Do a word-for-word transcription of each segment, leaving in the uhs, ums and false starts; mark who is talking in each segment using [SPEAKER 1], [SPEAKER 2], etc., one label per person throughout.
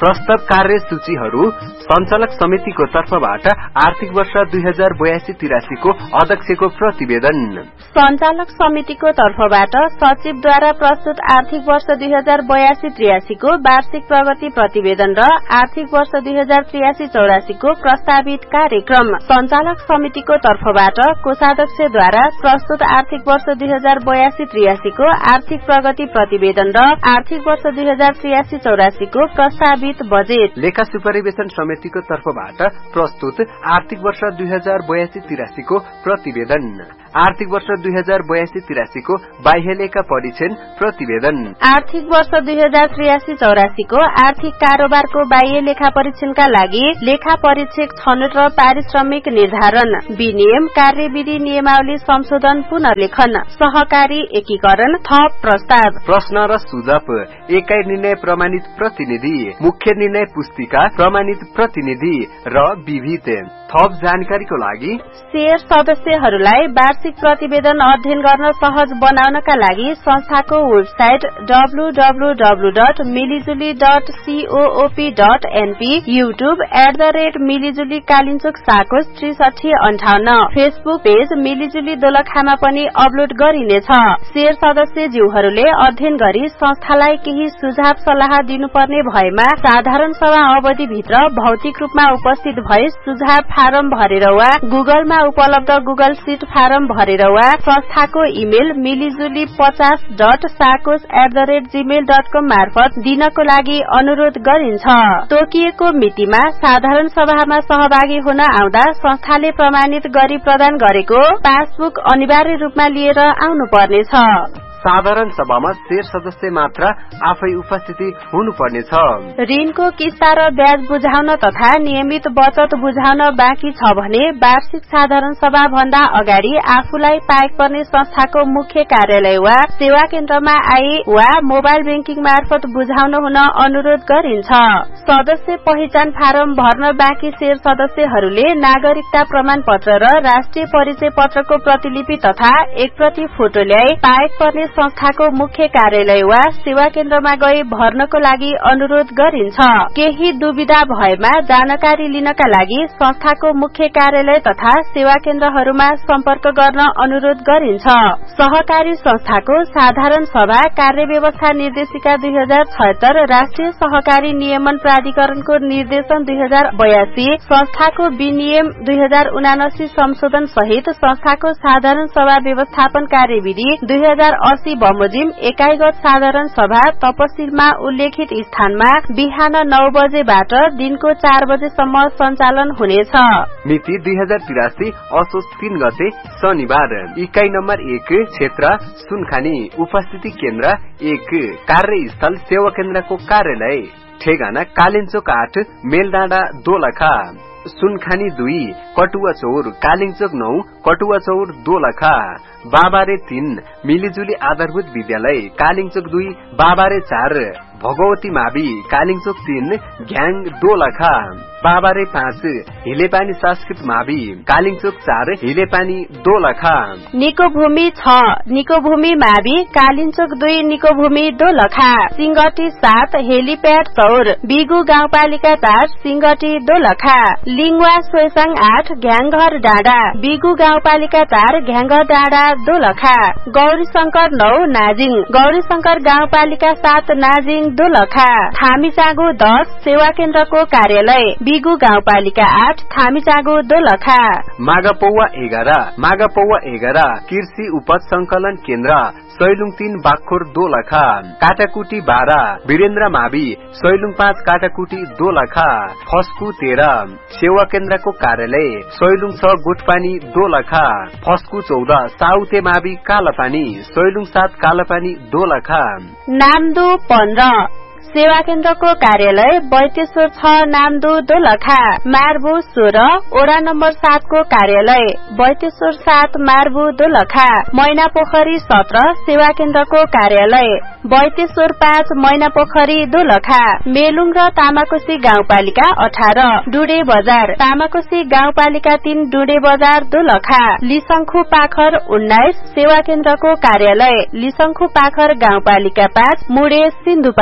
[SPEAKER 1] प्रस्ताव कार्यसूचीहरू सञ्चालक समितिको तर्फबाट आर्थिक वर्ष दुई हजार बयासी तिरासी को अध्यक्षको प्रतिवेदन।
[SPEAKER 2] सञ्चालक समितिको तर्फबाट सचिवद्वारा प्रस्तुत आर्थिक वर्ष दुई हजार बयासी त्रियासी को वार्षिक प्रगति प्रतिवेदन र आर्थिक वर्ष दुई हजार त्रियासी चौरासी को प्रस्तावित कार्यक्रम। सञ्चालक समितिको तर्फबाट कोषाध्यक्षद्वारा प्रस्तुत आर्थिक वर्ष दुई हजार बयासी त्रियासी को आर्थिक प्रगति प्रतिवेदन र आर्थिक वर्ष दुई हजार त्रियासी चौरासी को प्रस्तावित बजेट।
[SPEAKER 1] लेखा सुपरिवेशन समितिको तर्फबाट प्रस्तुत आर्थिक वर्ष दुई हजार बयासी तिरासी को प्रतिवेदन। आर्थिक वर्ष दुई हजार बयासी तिरासी को बाह्य लेखा परीक्षण प्रतिवेदन।
[SPEAKER 2] आर्थिक वर्ष दुई हजार त्रियासी चौरासी को आर्थिक कारोबारको बाह्य लेखा परीक्षणका लागि लेखा परीक्षक छनौट र पारिश्रमिक निर्धारण, विनियम, कार्यविधि नियमावली संशोधन, पुनर्लेखन, सहकारी एकीकरण, थप प्रस्ताव,
[SPEAKER 1] प्रश्न र सुझाव, एकाइ निर्णय प्रमाणित प्रतिनिधि, मुख्य निर्णय पुस्तिका प्रमाणित प्रतिनिधि र विविध। थप जानकारीको लागि
[SPEAKER 2] शेयर सदस्यहरूलाई वार्षिक प्रतिवेदन अध्ययन गर्न सहज बनाउनका लागि संस्थाको website W W W dot मिलिजुली dot सीओओपी dot NP, YouTube at the rate मिलिजुली Kalinchowk साकोस त्रिसठी अन्ठाउन्न, फेसबुक पेज मिलिजुली दोलखामा पनि अपलोड गरिनेछ। शेयर सदस्यज्यूहरूले अध्ययन गरी संस्थालाई केही सुझाव सल्लाह दिनुपर्ने भएमा साधारण सभा अवधिभित्र भौतिक रूपमा उपस्थित भई सुझाव फारम भरेर वा गुगलमा उपलब्ध गुगल सीट फारम भरेर वा संस्थाको इमेल मिलिजुली पचास dot साकोस at the rate Gmail dot कम मार्फत दिनको लागि अनुरोध गरिन्छ। तोकिएको मितिमा साधारण सभामा सहभागी हुन आउँदा संस्थाले प्रमाणित गरी प्रदान गरेको पासबुक अनिवार्य रूपमा लिएर आउनुपर्नेछ।
[SPEAKER 1] साधारण सभामा शेयर सदस्य मात्र आफै उपस्थिति हुनुपर्नेछ।
[SPEAKER 2] ऋणको किस्ता र ब्याज बुझाउन तथा नियमित बचत बुझाउन बाँकी छ भने वार्षिक साधारण सभा भन्दा अगाडि आफूलाई पाएक पर्ने संस्थाको मुख्य कार्यालय वा सेवा केन्द्रमा आई वा मोबाइल ब्याङ्किङ मार्फत बुझाउन हुन अनुरोध गरिन्छ। सदस्य पहिचान फारम भर्न बाँकी शेयर सदस्यहरूले नागरिकता प्रमाण पत्र र राष्ट्रिय परिचय पत्रको प्रतिलिपि तथा एक प्रति फोटो ल्याई पाएक पर्ने संस्थाको मुख्य कार्यालय वा सेवा केन्द्रमा गई भर्नको लागि अनुरोध गरिन्छ। केही दुविधा भएमा जानकारी लिनका लागि संस्थाको मुख्य कार्यालय तथा सेवा केन्द्रहरूमा सम्पर्क गर्न अनुरोध गरिन्छ। सहकारी संस्थाको साधारण सभा कार्यव्यवस्था निर्देशिका दुई हजार छयत्तर, राष्ट्रिय सहकारी नियमन प्राधिकरणको निर्देशन दुई हजार बयासी, संस्थाको विनियम दुई हजार उनासी संशोधन सहित संस्थाको साधारण सभा व्यवस्थापन कार्यविधि दुई हजार अस्सी बमोजिम एकाइगत साधारण सभा तपसिलमा उल्लेखित स्थानमा बिहान नौ बजेबाट दिनको चार बजेसम्म सञ्चालन हुनेछ।
[SPEAKER 1] मिति दुई हजार तिरासी असोज तीन गते शनिबार। इकाइ नम्बर एक क्षेत्र सुनखानी, उपस्थिति केन्द्र एक, कार्यस्थल सेवा केन्द्रको कार्यालय, ठेगाना कालिन्चोक आठ, मेलडाँडा दोलखा। सुनखानी दुई, कटुवा चौर, कालिन्चोक नौ, कटुवा चौर दोलखा। बाबारे तीन, मिलिजुली आधारभूत विद्यालय, कालिन्चोक दुई, बाबारे चार, भगवती मावि, कालिन्चोक तीन, घ्याङ दोलखा। बाबारे पाँच, हिलेपानी संस्कृत मावि, कालिन्चोक चार, हिलेपानी दोलखा।
[SPEAKER 2] निको भूमि छ, निको भूमि मावि, कालिन्चोक दुई, निको भूमि दोलखा। सिंगटी सात, हेलिप्याड चौर, बिगु गाउँपालिका चार, सिंगटी दोलखा। लिङवा सोसाङ आठ, घ्याङघर डाँडा, बिगु गाउँपालिका चार, घ्याङघर डाँडा दोलखा। गौरी शंकर नौ, नाजिङ, गौरी शंकर गाउँपालिका सात, नाजिङ दोलखा। थामीचागो दस, सेवा केन्द्रको कार्यालय, बिगु गाउँपालिका आठ, थामीचागो दोलखा।
[SPEAKER 1] मागापौवा एघार, मागापौवा एघार, कृषि उपज संकलन केन्द्र, सैलुङ तीन, बाखोर दोलखा। काटाकुटी बाह्र, वीरेन्द्र मावि, सैलुङ पाँच, काटाकुटी दोलखा। फस्कु तेह्र, सेवा केन्द्रको कार्यालय, सैलुङ छ, गोठपानी दोलखा। फस्कु चौध, साउथे मावि, कालापानी, सैलुङ सात, कालापानी दोलखा। नामदो
[SPEAKER 2] पन्ध्र, सेवा केन्द्रको कार्यालय, बैतेश्वर छ, नामदो दोलखा। मार्बु सोह्र, ओडा नम्बर सात को कार्यालय, बैतेश्वर सात, मार्बु दोलखा। मैना पोखरी सत्र, सेवा केन्द्रको कार्यालय, बैतेश्वर पाँच, मैना पोखरी दोलखा। मेलुङ र तामाकोसी गाउँपालिका अठार, डुडे बजार, तामाकोसी गाउँपालिका तीन, डुडे बजार दोलखा। लिसंखु पाखर उन्नाइस, सेवा केन्द्रको कार्यालय, लिसंखु पाखर गाउँपालिका पाँच, मुडे सिन्धुपाल्चोक।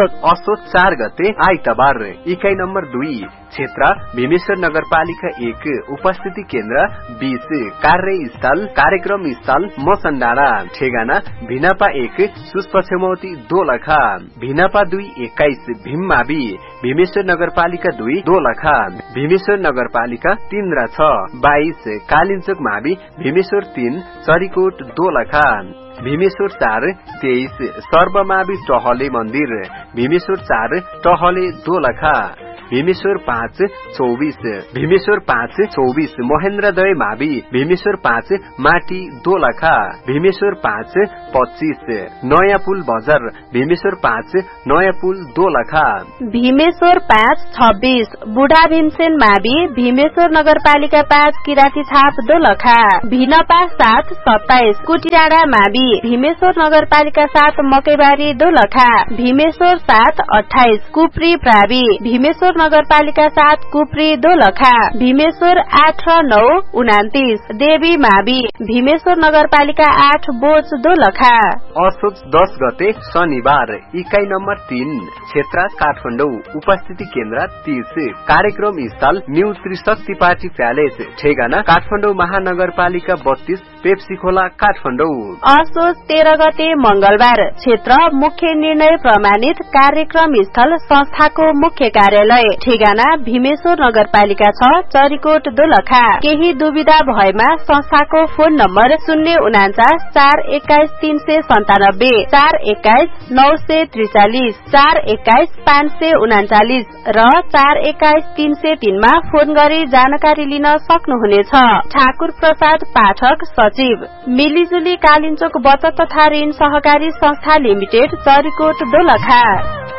[SPEAKER 1] असोज चार गते आइतबार। इकाई नम्बर दुई क्षेत्र भीमेश्वर नगरपालिका एक उपस्थिति केन्द्र बीस कार्यस्थल कार्यक्रम स्थल मसनडाँडा। ठेगाना भिनापा एक सुस्पछमौती दोलखा। भिनापा दुई एक्काइस भीममावि भीमेश्वर नगरपालिका दुई दोलखा। भीमेश्वर नगरपालिका तीन र छ बाइस कालिन्चोक मावि भीमेश्वर तीन चरीकोट दोलखा। भीमेश्वर चार तेइस सर्वमावि टहले मन्दिर भीमेश्वर चार टहले दोलखा। भीमेश्वर पाँच चौबीस भीमेश्वर पाँच चौबीस महेन्द्रदय मावि भीमेश्वर पाँच माटी दोलखा। भीमेश्वर पाँच पच्चीस नयाँ पुल बजार भीमेश्वर पाँच नयाँ पुल दोलखा।
[SPEAKER 2] भीमेश्वर पाँच छब्बीस बुढा भीमसेन मावि भीमेश्वर नगरपालिका पाँच किराती छाप दोलखा। भिनपा सात सत्ताइस कुटिडाँडा मावि भीमेश्वर नगरपालिका सात मकैबारी दोलखा। भीमेश्वर सात अठाइस कुप्री प्रावि भीमेश्वर नगरपालिका सात कुप्री दोलखा। भीमेश्वर आठ र नौ उनातिस देवी मावि भीमेश्वर नगरपालिका आठ बोच दोलखा।
[SPEAKER 1] असोज दस गते शनिबार। इकाई नम्बर तीन क्षेत्र काठमाडौँ उपस्थिति केन्द्र तीस कार्यक्रम स्थल न्यू त्रिशक्ति पार्टी प्यालेस। ठेगाना काठमाडौँ महानगरपालिका बत्तीस पेप्सी खोला काठमाडौँ।
[SPEAKER 2] असोज तेह्र गते मंगलबार। क्षेत्र मुख्य निर्णय प्रमाणित कार्यक्रम स्थल संस्थाको मुख्य कार्यालय। ठेगाना भीमेश्वर नगरपालिका छ चरीकोट दोलखा। केही दुविधा भएमा संस्थाको फोन नम्बर शून्य उनाचास चार एक्काइस तीन सय सन्तानब्बे चार एक्काइस नौ सय त्रिचालिस चार एक्काइस पाँच सय उनाचालिस र चार एक्काइस तीन सय तीनमा फोन गरी जानकारी लिन सक्नुहुनेछ। ठाकुर प्रसाद पाठक सचिव मिलिजुली कालिन्चोक बचत तथा ऋण सहकारी संस्था लिमिटेड चरीकोट दोलखा।